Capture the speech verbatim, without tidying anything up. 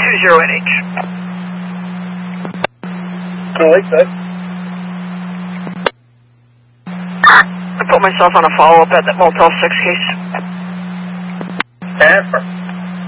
two zero N H. I like that. I put myself on a follow-up at that Motel six case. Pepper.